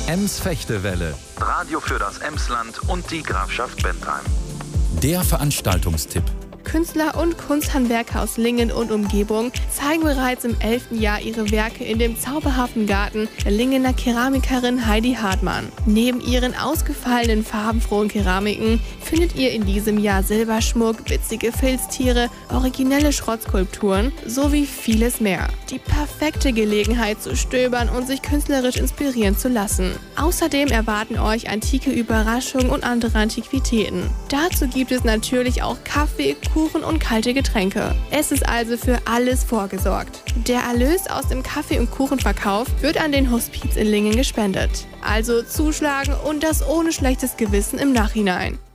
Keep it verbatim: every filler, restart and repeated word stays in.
Ems-Fechtewelle. Radio für das Emsland und die Grafschaft Bentheim. Der Veranstaltungstipp. Künstler und Kunsthandwerker aus Lingen und Umgebung zeigen bereits im elften Jahr ihre Werke in dem zauberhaften Garten der Lingener Keramikerin Heidi Hartmann. Neben ihren ausgefallenen, farbenfrohen Keramiken findet ihr in diesem Jahr Silberschmuck, witzige Filztiere, originelle Schrottskulpturen sowie vieles mehr. Die perfekte Gelegenheit zu stöbern und sich künstlerisch inspirieren zu lassen. Außerdem erwarten euch antike Überraschungen und andere Antiquitäten. Dazu gibt es natürlich auch Kaffee, Kuchen und kalte Getränke. Es ist also für alles vorgesorgt. Der Erlös aus dem Kaffee- und Kuchenverkauf wird an den Hospiz in Lingen gespendet. Also zuschlagen und das ohne schlechtes Gewissen im Nachhinein.